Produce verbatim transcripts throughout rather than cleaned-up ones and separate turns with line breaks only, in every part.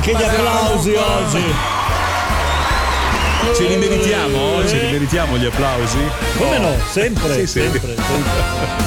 Anche gli applausi oggi.
Ce li meritiamo? Ce li meritiamo gli applausi?
Come no? Sempre,
Sì, sì.
sempre, sempre.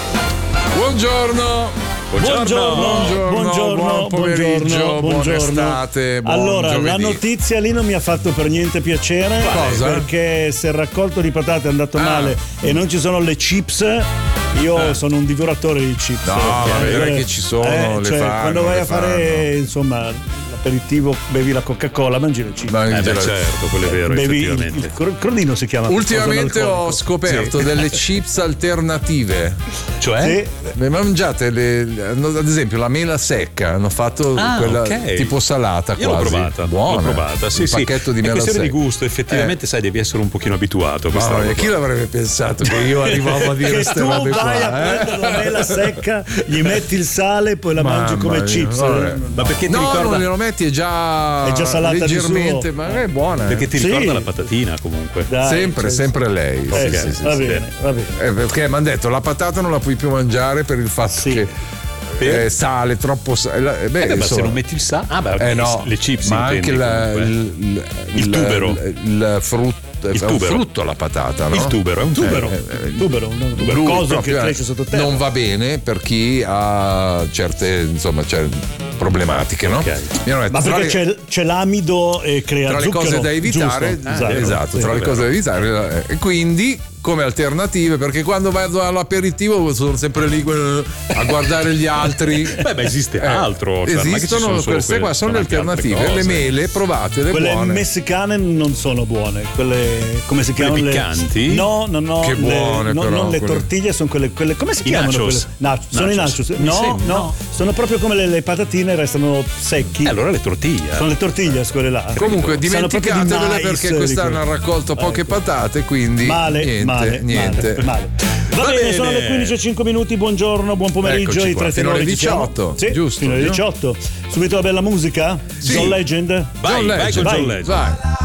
Buongiorno.
Buongiorno, buongiorno, buongiorno,
buon pomeriggio,
buongiorno,
buona
buongiorno.
estate, buon
Allora,
giovedì.
la notizia lì non mi ha fatto per niente piacere.
Cosa?
Perché se il raccolto di patate è andato
Ah.
male e non ci sono le chips, io
Ah.
sono un divoratore di chips.
No,
Eh,
ma vedrai
eh,
che ci sono,
eh,
le
cioè,
fanno,
quando vai
le
a fare,
fanno.
insomma, l'aperitivo, bevi la Coca-Cola, mangi le chips.
Ma in
Eh beh,
genere-
certo, quello è vero,
bevi il,
effettivamente.
il cro- crodino si chiama.
Ultimamente
cosa
ho
analcolico.
scoperto
Sì.
delle chips alternative.
Cioè?
Sì.
Le mangiate, le, le- hanno- ad esempio la mela secca, hanno fatto
Ah,
quella
ok.
tipo salata
Io
quasi.
l'ho provata,
Buona.
l'ho provata, sì,
Un
sì.
pacchetto di
È
mela
questione
secca.
di gusto, effettivamente, sai, devi essere un pochino abituato a questa
Mamma
roba
mia, chi
qua.
l'avrebbe pensato che io arrivavo a dire
Che
queste
tu
robe
vai
qua?
a
eh?
prendere la mela secca, gli metti il sale e poi la mangi
Mamma
come
mia,
chips.
vabbè.
Ma perché ti
No,
ricorda?
non glielo metti, è già,
È già salata di
leggermente,
suo.
ma è buona. eh.
Perché ti
Sì.
ricorda la patatina comunque.
Dai,
sempre,
sì,
sempre lei.
Eh,
Sì,
sì,
sì, sì,
va
sì.
bene, va bene.
Eh, perché mi hanno detto la patata non la puoi più mangiare per il fatto
Sì.
che
Per?
eh, sale, troppo sale. Eh, beh,
Eh beh, ma se
insomma,
non metti il sale, ah, beh,
eh no,
le chips
ma anche
intendi,
la-
comunque.
il,
Il tubero.
il, il frutto,
Il
è un
tubero.
frutto la patata, no?
Il tubero, è un tubero.
Eh, eh, eh,
Tubero, un
lui
coso che
proprio, eh,
cresce sotto terra.
non va bene per chi ha certe, insomma, cioè, problematiche, no?
Ok.
Mi hanno detto,
Ma
tra
perché
le-
c'è, c'è l'amido e crea
tra le
zucchero,
cose da evitare,
giusto?
ah,
esatto,
esatto,
sì,
tra le
vabbè.
cose da evitare, eh, e quindi come alternative, perché quando vado all'aperitivo sono sempre lì eh, a guardare gli altri.
Beh, ma esiste
Eh,
altro. Cioè, non è che ci
esistono
sono solo
queste qua,
quelle,
sono le
anche altre
alternative, le
cose.
mele, provate, le
Quelle
buone.
messicane non sono buone, quelle come si
Quelle
chiamano?
piccanti?
Le, no, no, no.
Che
le-
buone,
no,
però,
non le
quelle.
tortiglie, sono quelle, quelle come si
I
chiamano?
nachos.
Quelle? Nach- sono i
Nachos.
nachos.
Mi
No,
sembra,
no,
no.
sono proprio come le, le patatine, restano secchi.
Eh, allora le tortiglie.
Sono le tortiglie, quelle là.
Comunque
Sanno proprio di
dimenticatevele
mais,
perché
di
quest'anno
quello.
hanno raccolto poche
Ecco.
patate, quindi
Male,
niente,
male,
niente.
male, male. Va,
Va
bene,
bene.
sono le quindici e cinque minuti, buongiorno, buon pomeriggio,
Eccoci
i
qua,
tre
fino alle
tenori ci siamo.
diciotto,
Sì,
giusto,
fino alle
giusto?
diciotto. Subito la bella musica?
Sì.
John Legend?
Vai,
John
vai
Legend,
con
vai,
John Legend.
vai.